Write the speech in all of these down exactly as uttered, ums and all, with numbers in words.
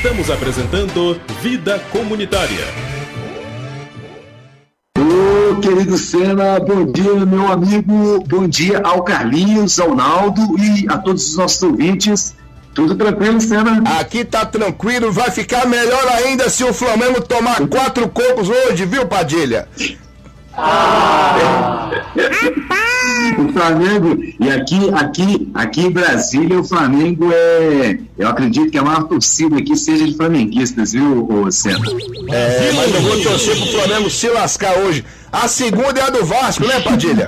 Estamos apresentando Vida Comunitária. Ô, querido Senna, bom dia, meu amigo. Bom dia ao Carlinhos, ao Naldo e a todos os nossos ouvintes. Tudo tranquilo, Senna? Aqui tá tranquilo, vai ficar melhor ainda se o Flamengo tomar quatro cocos hoje, viu, Padilha? Ah. O Flamengo, e aqui, aqui, aqui em Brasília, o Flamengo é, eu acredito que a maior torcida aqui seja de flamenguistas, viu, Senna? É, mas eu vou torcer pro Flamengo se lascar hoje. A segunda é a do Vasco, né, Padilha?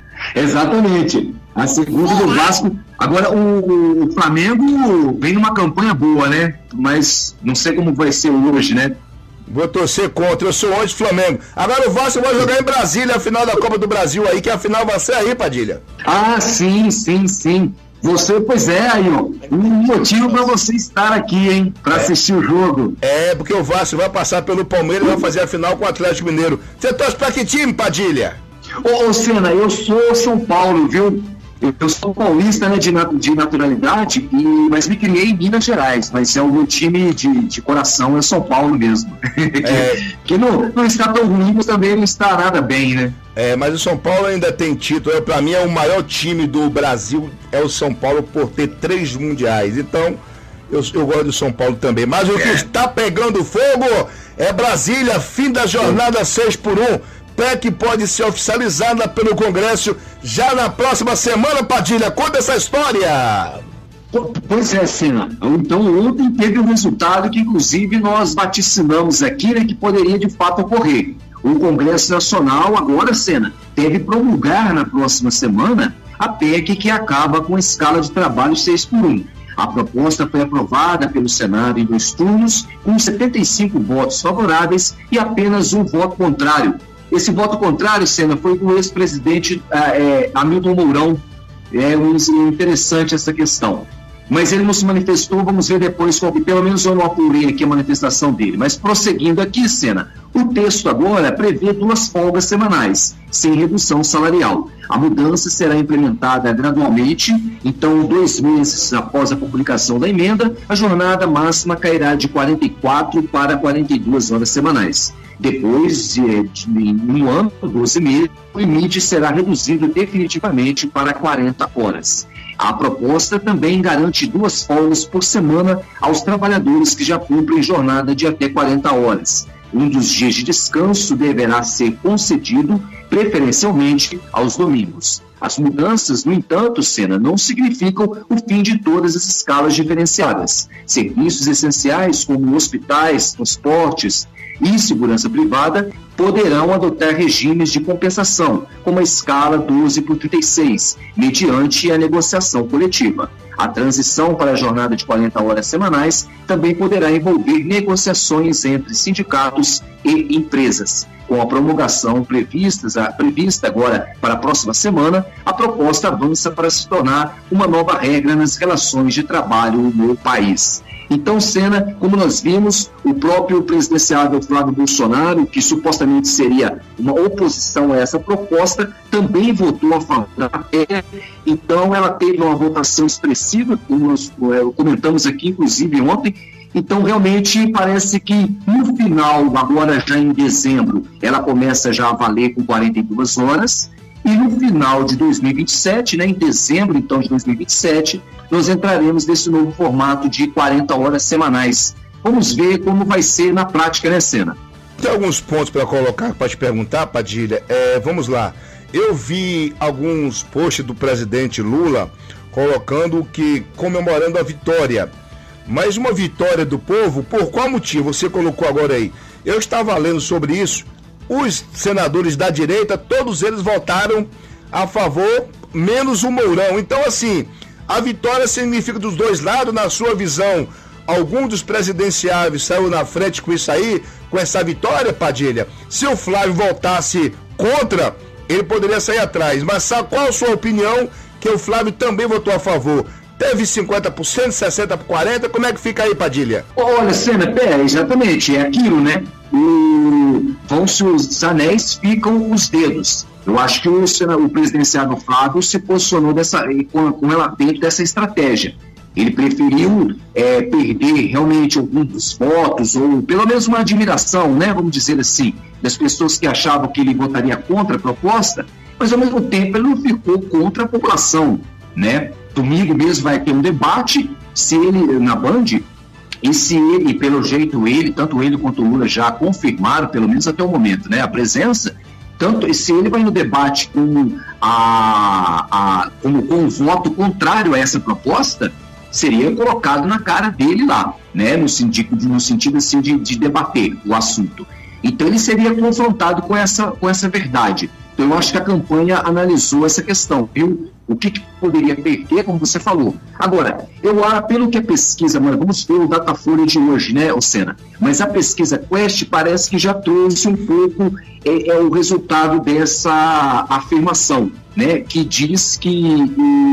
Exatamente, a segunda do Vasco. Agora, o, o Flamengo vem numa campanha boa, né? Mas não sei como vai ser hoje, né? Vou torcer contra, eu sou anti-Flamengo. Agora o Vasco vai jogar em Brasília a final da Copa do Brasil aí, que a final vai ser aí, Padilha. Ah, sim, sim, sim. Você, pois é, aí, ó, um motivo pra você estar aqui, hein, pra é. assistir o jogo. É, porque o Vasco vai passar pelo Palmeiras e vai fazer a final com o Atlético Mineiro. Você torce pra que time, Padilha? Ô, ô Senna, eu sou São Paulo, viu? Eu sou paulista, né, de, de naturalidade, e, mas me criei em Minas Gerais, mas é o meu time de, de coração é São Paulo mesmo. que é. que não, não está tão ruim, mas também não está nada bem, né? É, mas o São Paulo ainda tem título, para mim é o maior time do Brasil, é o São Paulo por ter três mundiais, então eu, eu gosto do São Paulo também. Mas o que é. está pegando fogo é Brasília, fim da jornada seis por um. P E C pode ser oficializada pelo Congresso já na próxima semana, Padilha. Conta essa história. Pois é, Senna. Então ontem teve um resultado que inclusive nós vaticinamos aqui, né, que poderia de fato ocorrer. O Congresso Nacional agora, Senna, deve promulgar na próxima semana a P E C que acaba com a escala de trabalho seis por um. A proposta foi aprovada pelo Senado em dois turnos, com setenta e cinco votos favoráveis e apenas um voto contrário. Esse voto contrário, Senna, foi do ex-presidente é, Hamilton Mourão. É interessante essa questão. Mas ele não se manifestou, vamos ver depois, pelo menos eu não apurei aqui a manifestação dele. Mas prosseguindo aqui, Senna, o texto agora prevê duas folgas semanais, sem redução salarial. A mudança será implementada gradualmente, então dois meses após a publicação da emenda, a jornada máxima cairá de quarenta e quatro para quarenta e duas horas semanais. Depois de, de, de um ano, doze meses, o limite será reduzido definitivamente para quarenta horas. A proposta também garante duas folgas por semana aos trabalhadores que já cumprem jornada de até quarenta horas. Um dos dias de descanso deverá ser concedido preferencialmente aos domingos. As mudanças, no entanto, Senna, não significam o fim de todas as escalas diferenciadas. Serviços essenciais como hospitais, transportes e segurança privada poderão adotar regimes de compensação, como a escala doze por trinta e seis, mediante a negociação coletiva. A transição para a jornada de quarenta horas semanais também poderá envolver negociações entre sindicatos e empresas. Com a promulgação previstas, a, prevista agora para a próxima semana, a proposta avança para se tornar uma nova regra nas relações de trabalho no país. Então, Senna, como nós vimos, o próprio presidenciável Flávio Bolsonaro, que supostamente seria uma oposição a essa proposta, também votou a favor da P E C. Então, ela teve uma votação expressiva, como nós comentamos aqui, inclusive ontem. Então, realmente, parece que no final, agora já em dezembro, ela começa já a valer com quarenta e duas horas. E no final de dois mil e vinte e sete, né, em dezembro então de dois mil e vinte e sete, nós entraremos nesse novo formato de quarenta horas semanais. Vamos ver como vai ser na prática, né, Senna? Tem alguns pontos para colocar, para te perguntar, Padilha. É, vamos lá. Eu vi alguns posts do presidente Lula colocando que comemorando a vitória. Mas uma vitória do povo, por qual motivo? Você colocou agora aí. Eu estava lendo sobre isso. Os senadores da direita, todos eles votaram a favor, menos o Mourão. Então, assim, a vitória significa dos dois lados, na sua visão, algum dos presidenciáveis saiu na frente com isso aí, com essa vitória, Padilha? Se o Flávio votasse contra, ele poderia sair atrás. Mas sabe qual a sua opinião, que o Flávio também votou a favor? Teve cinquenta por cento, sessenta por quarenta, como é que fica aí, Padilha? Olha, Senna, pera, exatamente, é aquilo, né? O... Vão-se os anéis, ficam os dedos. Eu acho que o, o presidenciável Flávio se posicionou dessa, com, com ela dentro dessa estratégia. Ele preferiu é, perder realmente alguns dos votos, ou pelo menos uma admiração, né, vamos dizer assim, das pessoas que achavam que ele votaria contra a proposta, mas ao mesmo tempo ele não ficou contra a população, né? Domingo mesmo vai ter um debate, se ele, na Band, e se ele, pelo jeito ele, tanto ele quanto o Lula já confirmaram, pelo menos até o momento, né, a presença, tanto se ele vai no debate com, a, a, com, com o voto contrário a essa proposta, seria colocado na cara dele lá, né, no sentido, no sentido assim, de, de debater o assunto. Então ele seria confrontado com essa, com essa verdade. Então eu acho que a campanha analisou essa questão, viu? O que, que poderia perder, como você falou. Agora, eu acho, pelo que a pesquisa, mas vamos ver o Datafolha de hoje, né, Ocena? Mas a pesquisa Quest parece que já trouxe um pouco é, é o resultado dessa afirmação, né, que diz que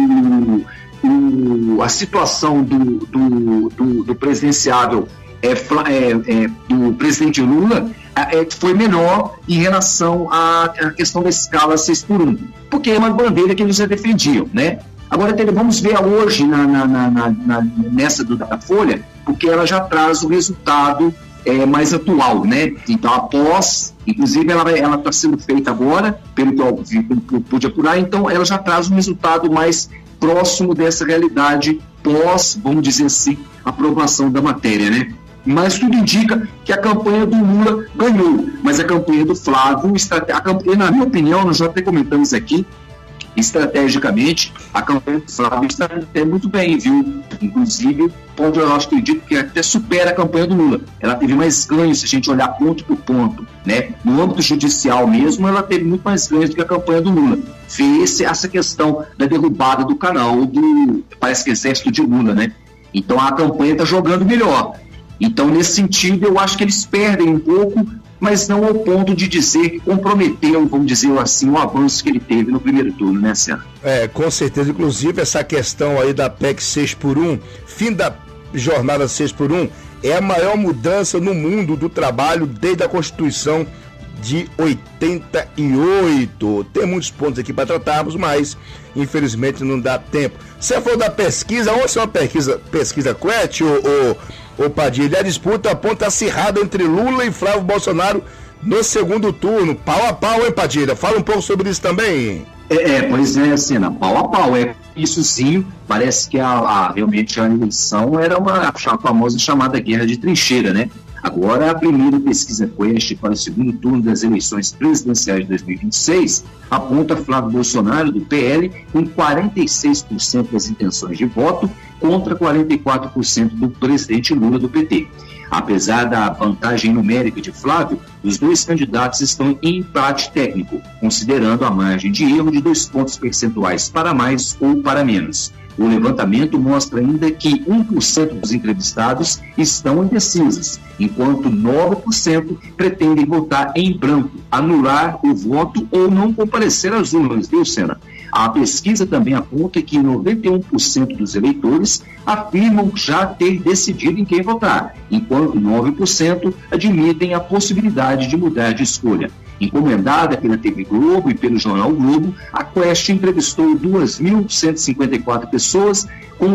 o, o, a situação do, do, do, do presidenciável é, é, é, do presidente Lula é, foi menor em relação à, à questão da escala seis por um, porque é uma bandeira que eles já defendiam, né? Agora, vamos ver hoje na, na, na, na, nessa do Datafolha, porque ela já traz o resultado é, mais atual, né? Então, após, inclusive, ela está sendo feita agora, pelo que eu, vi, pelo que eu pude apurar, então ela já traz um resultado mais próximo dessa realidade pós, vamos dizer assim, aprovação da matéria, né? Mas tudo indica que a campanha do Lula ganhou, mas a campanha do Flávio, a campanha, na minha opinião, nós já até comentamos aqui, estrategicamente, a campanha do Flávio está até muito bem, viu? Inclusive, onde eu acho, acredito que até supera a campanha do Lula. Ela teve mais ganhos, se a gente olhar ponto por ponto, né? No âmbito judicial mesmo, ela teve muito mais ganhos do que a campanha do Lula. Fez essa questão da derrubada do canal do, parece que exército de Lula, né? Então a campanha está jogando melhor. Então, nesse sentido, eu acho que eles perdem um pouco, mas não ao ponto de dizer que comprometeu, vamos dizer assim, o avanço que ele teve no primeiro turno, né, Sérgio? É, com certeza. Inclusive, essa questão aí da P E C seis por um, fim da jornada seis por um, é a maior mudança no mundo do trabalho desde a Constituição de oitenta e oito. Tem muitos pontos aqui para tratarmos, mas infelizmente não dá tempo. Você falou da pesquisa, onde é uma pesquisa, pesquisa Quest, ou, ou Ô Padilha, a disputa aponta acirrada entre Lula e Flávio Bolsonaro no segundo turno. Pau a pau, hein, Padilha? Fala um pouco sobre isso também. É, é pois é, assim, na pau a pau. É isso sim, parece que a, a, realmente a eleição era uma a famosa chamada guerra de trincheira, né? Agora, a primeira pesquisa Quest para o segundo turno das eleições presidenciais de dois mil e vinte e seis aponta Flávio Bolsonaro, do P L, com quarenta e seis por cento das intenções de voto contra quarenta e quatro por cento do presidente Lula, do P T. Apesar da vantagem numérica de Flávio, os dois candidatos estão em empate técnico, considerando a margem de erro de dois pontos percentuais para mais ou para menos. O levantamento mostra ainda que um por cento dos entrevistados estão indecisos, enquanto nove por cento pretendem votar em branco, anular o voto ou não comparecer às urnas, viu, Sena? A pesquisa também aponta que noventa e um por cento dos eleitores afirmam já ter decidido em quem votar, enquanto nove por cento admitem a possibilidade de mudar de escolha. Encomendada pela T V Globo e pelo Jornal Globo, a Quest entrevistou duas mil cento e cinquenta e quatro pessoas com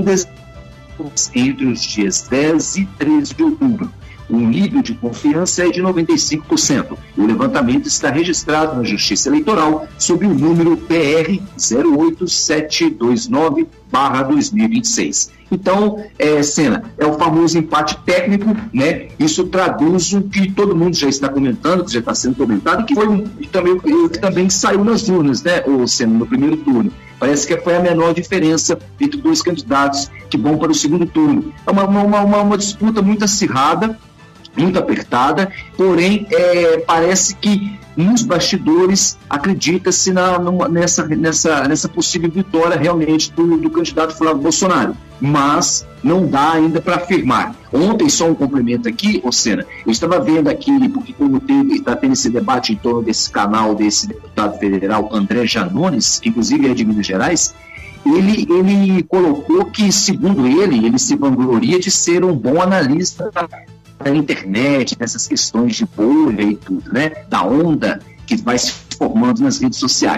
entre os dias dez e treze de outubro. O nível de confiança é de noventa e cinco por cento. O levantamento está registrado na Justiça Eleitoral sob o número P R zero oito sete dois nove barra dois mil e vinte e seis. Então, é, Sena, é o famoso empate técnico, né? Isso traduz o que todo mundo já está comentando, que já está sendo comentado, que foi um, e também, que também saiu nas urnas, né, o Sena, no primeiro turno. Parece que foi a menor diferença entre dois candidatos que vão para o segundo turno. É uma, uma, uma, uma disputa muito acirrada, muito apertada, porém é, parece que nos bastidores acredita-se na, numa, nessa, nessa, nessa possível vitória realmente do, do candidato Flávio Bolsonaro, mas não dá ainda para afirmar. Ontem, só um complemento aqui, ô Sena, eu estava vendo aqui, porque como está tendo esse debate em torno desse canal desse deputado federal André Janones, que inclusive é de Minas Gerais, ele, ele colocou que, segundo ele, ele se vangloria de ser um bom analista da internet, dessas questões de bolha e tudo, né? Da onda que vai se formando nas redes sociais.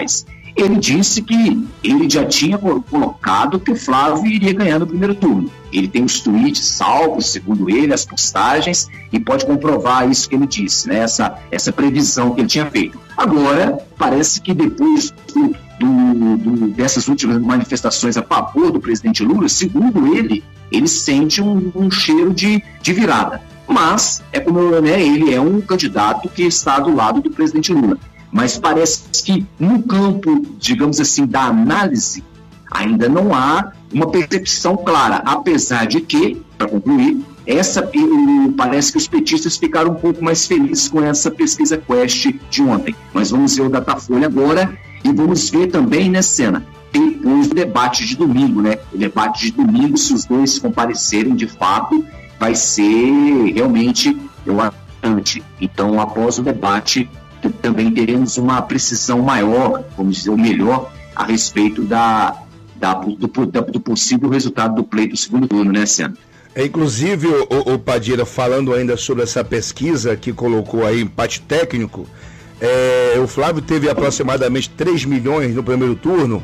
Ele disse que ele já tinha colocado que o Flávio iria ganhar no primeiro turno. Ele tem os tweets salvos, segundo ele, as postagens, e pode comprovar isso que ele disse, né? essa, essa previsão que ele tinha feito. Agora, parece que depois do, do, do, dessas últimas manifestações a favor do presidente Lula, segundo ele, ele sente um, um cheiro de, de virada. Mas, é como né, ele é um candidato que está do lado do presidente Lula. Mas parece que no campo, digamos assim, da análise, ainda não há uma percepção clara, apesar de que, para concluir, essa, parece que os petistas ficaram um pouco mais felizes com essa pesquisa Quest de ontem. Mas vamos ver o Datafolha agora e vamos ver também, né, Sena, depois do debate de domingo, né? O debate de domingo, se os dois comparecerem de fato, vai ser realmente, eu acho, então após o debate também teremos uma precisão maior, vamos dizer, ou melhor, a respeito da, da, do, do, do possível resultado do pleito do segundo turno, né, Sena? É, inclusive, o, o Padilha, falando ainda sobre essa pesquisa que colocou aí empate técnico, é, o Flávio teve aproximadamente três milhões no primeiro turno,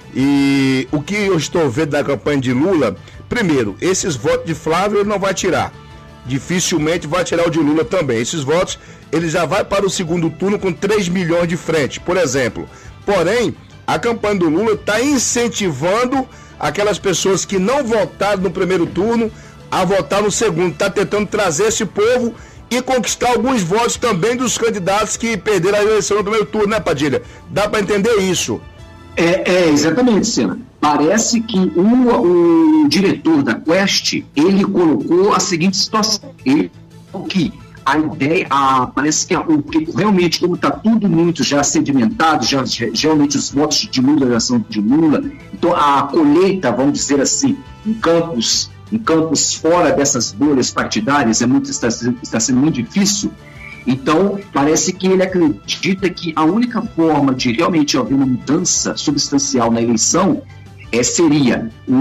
e o que eu estou vendo da campanha de Lula, primeiro, esses votos de Flávio ele não vai tirar. Dificilmente vai tirar o de Lula também. Esses votos, ele já vai para o segundo turno com três milhões de frente, por exemplo. Porém, a campanha do Lula está incentivando aquelas pessoas que não votaram no primeiro turno a votar no segundo. Está tentando trazer esse povo e conquistar alguns votos também dos candidatos que perderam a eleição no primeiro turno, né, Padilha? Dá para entender isso. É, é exatamente, Sena. Parece que o, o diretor da Quest, ele colocou a seguinte situação. Ele falou que a ideia, a, parece que, a, o, que realmente, como está tudo muito já sedimentado, já, já, geralmente os votos de Lula já são de Lula, então a colheita, vamos dizer assim, em campos, em campos fora dessas bolhas partidárias, é muito, está, está sendo muito difícil. Então, parece que ele acredita que a única forma de realmente haver uma mudança substancial na eleição é, seria o,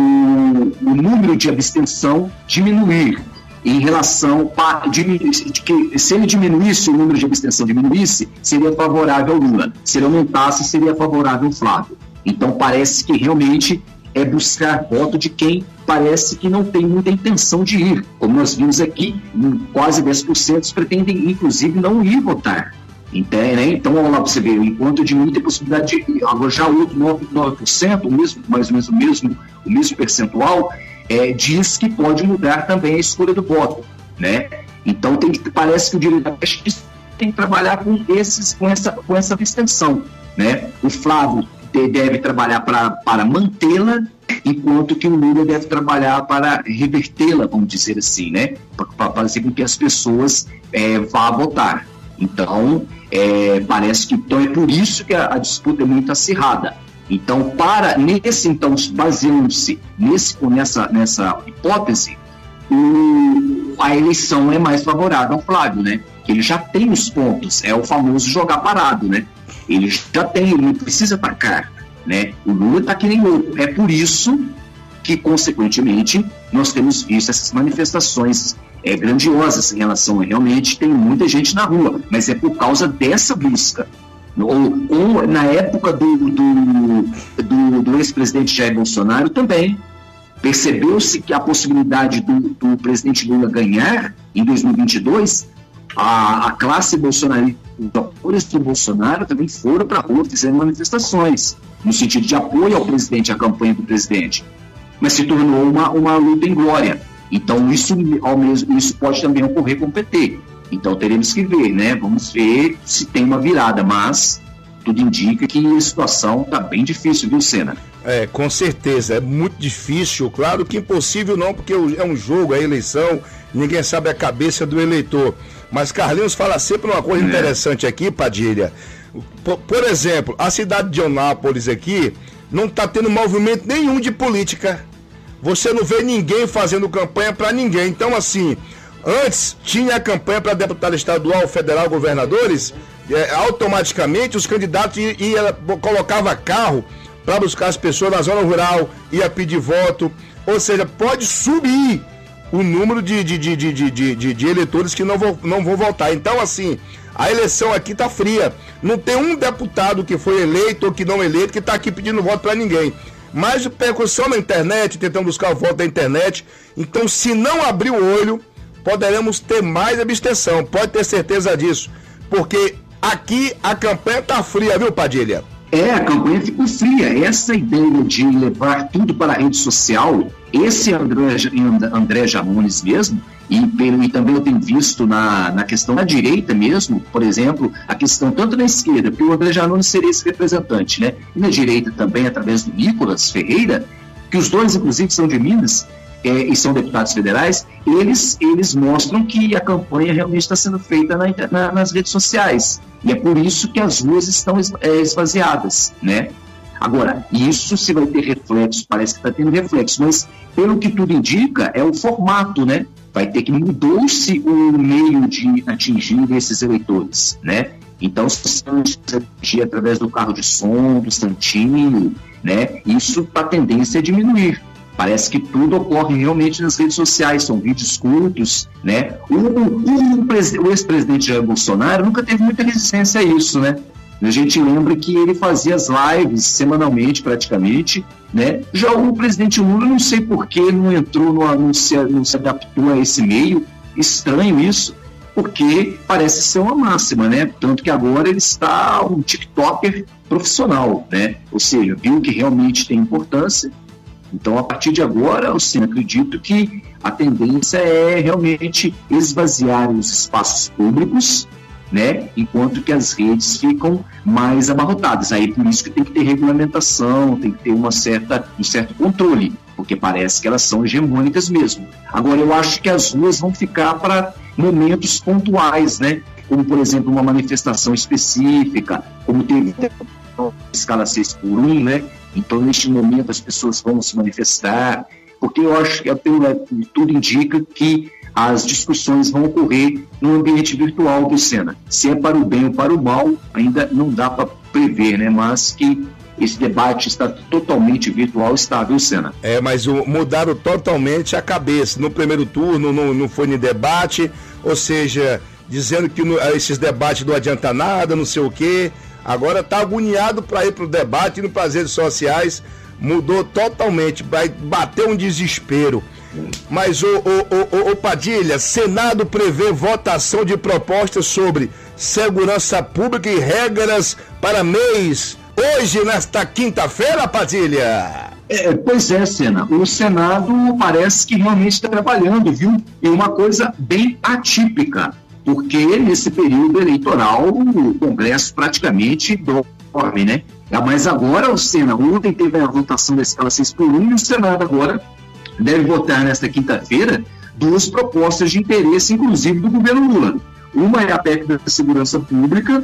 o número de abstenção diminuir em relação a, de, de que se ele diminuísse, o número de abstenção diminuísse, seria favorável ao Lula. Se ele aumentasse, seria favorável ao Flávio. Então, parece que realmente é buscar voto de quem parece que não tem muita intenção de ir. Como nós vimos aqui, quase dez por cento pretendem, inclusive, não ir votar. Entende, né? Então, vamos lá para você ver, enquanto diminui a possibilidade de... Agora já o outro nove por cento, o mesmo, mais ou menos o mesmo, o mesmo percentual, é, diz que pode mudar também a escolha do voto, né? Então, tem, parece que o direito tem que trabalhar com, esses, com, essa, com essa abstenção, né? O Flávio deve trabalhar pra, para mantê-la, enquanto que o Lula deve trabalhar para revertê-la, vamos dizer assim, né? Para fazer com que as pessoas é, vá votar. Então, é, parece que então é por isso que a, a disputa é muito acirrada. Então, para nesse, então, baseando-se nesse, nessa, nessa hipótese, o, a eleição é mais favorável ao Flávio, né? Ele já tem os pontos, é o famoso jogar parado, né? Ele já tem, ele não precisa atacar, né? O Lula está que nem louco. É por isso que, consequentemente, nós temos visto essas manifestações é, grandiosas em relação a realmente tem muita gente na rua, mas é por causa dessa busca. Ou, ou na época do, do, do, do ex-presidente Jair Bolsonaro também, percebeu-se que a possibilidade do, do presidente Lula ganhar em dois mil e vinte e dois, a, a classe bolsonarista, os apoiadores do Bolsonaro também foram para a rua, fizeram manifestações, no sentido de apoio ao presidente, à campanha do presidente. Mas se tornou uma, uma luta em glória. Então, isso, ao mesmo, isso pode também ocorrer com o P T. Então, teremos que ver, né? Vamos ver se tem uma virada, mas tudo indica que a situação está bem difícil, viu, Sena? É, com certeza, é muito difícil, claro que impossível não, porque é um jogo, é eleição, ninguém sabe a cabeça do eleitor. Mas Carlinhos fala sempre uma coisa é. interessante aqui, Padilha. Por, por exemplo, a cidade de Eunápolis aqui não está tendo movimento nenhum de política. Você não vê ninguém fazendo campanha para ninguém. Então, assim, antes tinha a campanha para deputado estadual, federal, governadores, é, automaticamente os candidatos iam, iam, colocava carro para buscar as pessoas na zona rural, ia pedir voto. Ou seja, pode subir o número de, de, de, de, de, de, de eleitores que não vão, não vão votar. Então, assim, a eleição aqui tá fria. Não tem um deputado que foi eleito ou que não eleito que tá aqui pedindo voto para ninguém. Mas percussão na internet, tentando buscar o voto da internet. Então, se não abrir o olho, poderemos ter mais abstenção. Pode ter certeza disso. Porque aqui a campanha tá fria, viu, Padilha? É, a campanha ficou fria. Essa ideia de levar tudo para a rede social, esse André, André Janones mesmo, e, e também eu tenho visto na, na questão da direita mesmo, por exemplo, a questão tanto na esquerda, porque o André Janones seria esse representante, né? E na direita também, através do Nicolas Ferreira, que os dois, inclusive, são de Minas, é, e são deputados federais, eles, eles mostram que a campanha realmente está sendo feita na, na, nas redes sociais. E é por isso que as ruas estão esvaziadas, né? Agora, isso se vai ter reflexo, parece que está tendo reflexo, mas pelo que tudo indica, é o formato, né? Vai ter que mudou-se o meio de atingir esses eleitores, né? Então, se você atingir através do carro de som, do santinho, né? Isso, a tendência é diminuir. Parece que tudo ocorre realmente nas redes sociais, são vídeos curtos, né? O, o, o ex-presidente Jair Bolsonaro nunca teve muita resistência a isso, né? A gente lembra que ele fazia as lives semanalmente, praticamente, né? Já o presidente Lula, não sei por que não entrou, no, não, se, não se adaptou a esse meio, estranho isso, porque parece ser uma máxima, né? Tanto que agora ele está um TikToker profissional, né? Ou seja, viu que realmente tem importância. Então, a partir de agora, eu sim, acredito que a tendência é realmente esvaziar os espaços públicos, né, enquanto que as redes ficam mais abarrotadas. Aí, por isso que tem que ter regulamentação, tem que ter uma certa, um certo controle, porque parece que elas são hegemônicas mesmo. Agora, eu acho que as ruas vão ficar para momentos pontuais, né, como, por exemplo, uma manifestação específica, como teve escala seis por um, né? Então, neste momento, as pessoas vão se manifestar, porque eu acho que tudo indica que as discussões vão ocorrer no ambiente virtual do Sena. Se é para o bem ou para o mal, ainda não dá para prever, né? Mas que esse debate está totalmente virtual, está, viu, Sena? É, mas o, mudaram totalmente a cabeça. No primeiro turno não, não foi nem debate, ou seja, dizendo que no, esses debates não adianta nada, não sei o quê. Agora está agoniado para ir para o debate, indo para as redes sociais, mudou totalmente, vai bater um desespero. Mas, o, o, o, o Padilha, Senado prevê votação de propostas sobre segurança pública e regras para mês. Hoje, nesta quinta-feira, Padilha? É, pois é, Sena. O Senado parece que realmente está trabalhando, viu? E uma coisa bem atípica. Porque nesse período eleitoral o Congresso praticamente dorme, né? Mas agora o Senado, ontem teve a votação da escala seis por um e o Senado agora deve votar nesta quinta-feira duas propostas de interesse, inclusive do governo Lula. Uma é a P E C da Segurança Pública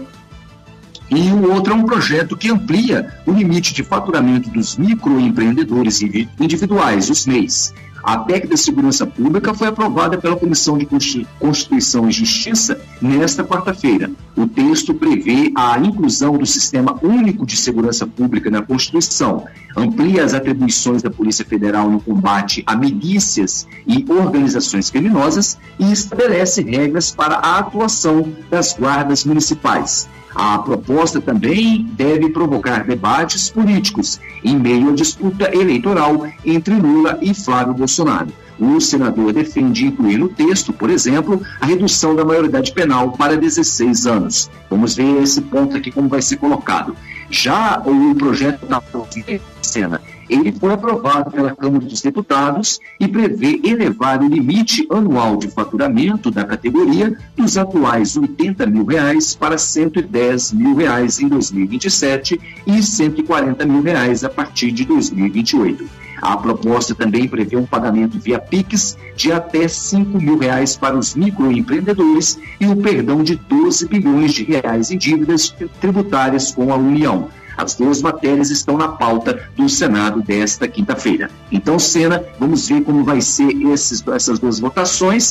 e o outro é um projeto que amplia o limite de faturamento dos microempreendedores individuais, os M E Is. A P E C da Segurança Pública foi aprovada pela Comissão de Constituição e Justiça nesta quarta-feira. O texto prevê a inclusão do Sistema Único de Segurança Pública na Constituição, amplia as atribuições da Polícia Federal no combate a milícias e organizações criminosas e estabelece regras para a atuação das guardas municipais. A proposta também deve provocar debates políticos em meio à disputa eleitoral entre Lula e Flávio Bolsonaro. O senador defende incluir no texto, por exemplo, a redução da maioridade penal para dezesseis anos. Vamos ver esse ponto aqui como vai ser colocado. Já o projeto da Sena, ele foi aprovado pela Câmara dos Deputados e prevê elevar o limite anual de faturamento da categoria dos atuais oitenta mil reais para cento e dez mil reais em dois mil e vinte e sete e cento e quarenta mil reais a partir de dois mil e vinte e oito. A proposta também prevê um pagamento via Pix de até cinco mil reais para os microempreendedores e o perdão de doze bilhões de reais em dívidas tributárias com a União. As duas matérias estão na pauta do Senado desta quinta-feira. Então, Sena, vamos ver como vai ser esses, essas duas votações.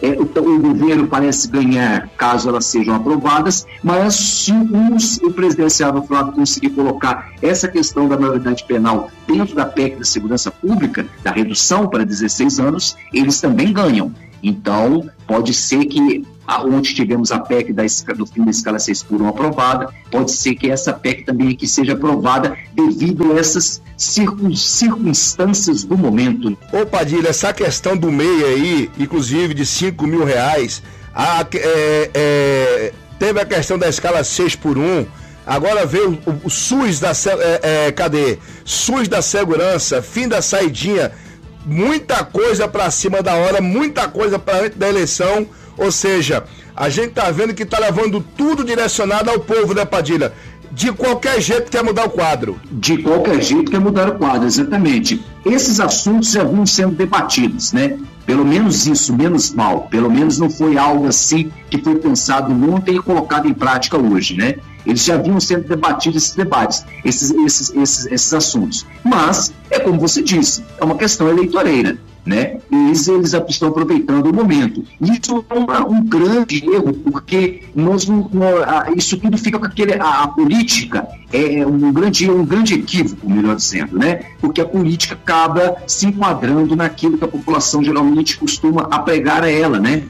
É, o, o governo parece ganhar caso elas sejam aprovadas, mas se os, o presidenciável Flávio conseguir colocar essa questão da maioridade penal dentro da P E C da segurança pública, da redução para dezesseis anos, eles também ganham. Então, pode ser que, onde tivemos a P E C da, do fim da escala seis por um aprovada, pode ser que essa P E C também aqui seja aprovada devido a essas circun, circunstâncias do momento. Ô Padilha, essa questão do M E I aí, inclusive de cinco mil reais, a, é, é, teve a questão da escala seis por um, agora veio o, o SUS da, é, é, cadê? SUS da segurança, fim da saidinha, muita coisa para cima da hora, muita coisa para antes da eleição, ou seja, a gente tá vendo que tá levando tudo direcionado ao povo, né, Padilha? De qualquer jeito quer mudar o quadro. De qualquer jeito quer mudar o quadro, exatamente. Esses assuntos já vinham sendo debatidos, né? Pelo menos isso, menos mal. Pelo menos não foi algo assim que foi pensado ontem e colocado em prática hoje, né? Eles já vinham sendo debatidos esses debates, esses, esses, esses, esses assuntos. Mas, é como você disse, é uma questão eleitoreira, né? Eles, eles estão aproveitando o momento. Isso é uma, um grande erro, porque nós, isso tudo fica com aquele... A, a política é um grande, um grande equívoco, melhor dizendo, né? Porque a política acaba se enquadrando naquilo que a população geralmente costuma apregar a ela, né?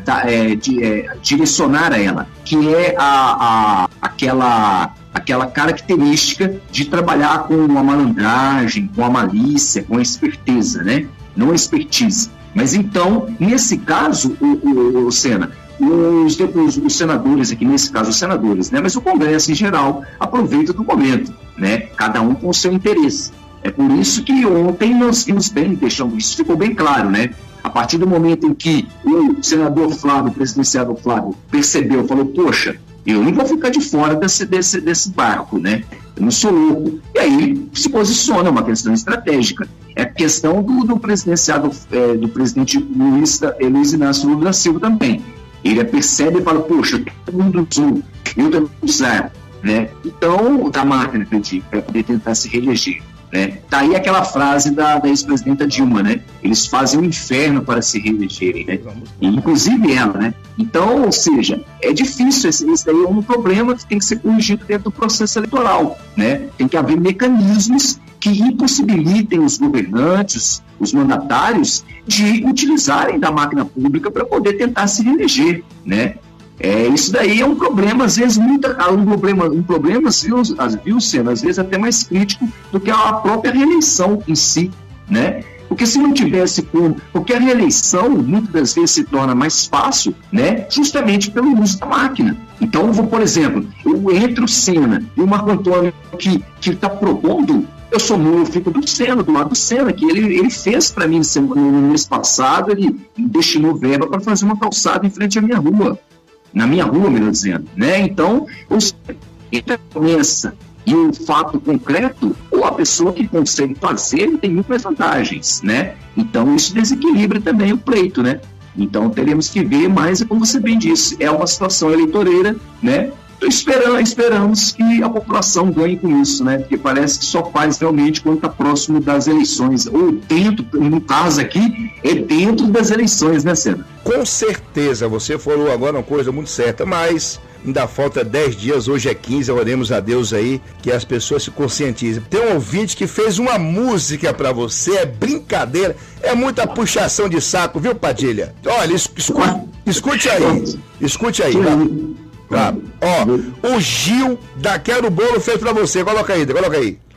É, de, é, direcionar a ela, que é a, a, aquela, aquela característica de trabalhar com a malandragem, com a malícia, com a esperteza, né? Não a expertise. Mas então, nesse caso, o, o, o Sena, os, os, os senadores aqui, nesse caso os senadores, né? Mas o Congresso em geral aproveita do momento, né? Cada um com o seu interesse. É por isso que ontem nós vimos bem, deixando isso ficou bem claro, né? A partir do momento em que o senador Flávio, o presidenciável Flávio, percebeu, falou, poxa, eu não vou ficar de fora desse, desse, desse barco, né? Eu não sou louco. E aí se posiciona, é uma questão estratégica. É a questão do, do presidenciável, é, do presidente Luiz, Luiz Inácio Lula da Silva também. Ele percebe e fala, poxa, todo mundo usou, eu também usar, né? Então, da máquina, para poder tentar se reeleger. Né? Tá aí aquela frase da, da ex-presidenta Dilma, né? Eles fazem o inferno para se reelegerem, né? E, inclusive ela, né? Então, ou seja, é difícil, esse, esse daí é um problema que tem que ser corrigido dentro do processo eleitoral, né? Tem que haver mecanismos que impossibilitem os governantes, os mandatários, de utilizarem da máquina pública para poder tentar se reeleger, né? É, isso daí é um problema, às vezes, muito, um problema, um problema viu, viu, Sena, às vezes até mais crítico do que a própria reeleição em si, né? Porque se não tivesse como... Porque a reeleição, muitas das vezes, se torna mais fácil, né? Justamente pelo uso da máquina. Então, vou, por exemplo, eu, entre o Sena e o Marco Antônio que está propondo, eu sou eu fico do Sena, do lado do Sena, que ele, ele fez para mim no mês passado, ele destinou verba para fazer uma calçada em frente à minha rua. Na minha rua, melhor dizendo, né? Então, entre a promessa e o fato concreto, ou a pessoa que consegue fazer tem muito mais vantagens, né? Então, isso desequilibra também o pleito, né? Então, teremos que ver, mas, como você bem disse, é uma situação eleitoreira, né? Esperamos, esperamos que a população ganhe com isso, né? Porque parece que só faz realmente quando está próximo das eleições, ou dentro, no caso aqui, é dentro das eleições, né, Sena? Com certeza, você falou agora uma coisa muito certa, mas ainda falta dez dias, hoje é quinze, oremos a Deus aí, que as pessoas se conscientizem. Tem um ouvinte que fez uma música pra você, é brincadeira, é muita puxação de saco, viu, Padilha? Olha, escute, escute aí, escute aí, tá? Tá. Ó, o Gil da Quero Bolo fez pra você, coloca aí, coloca aí.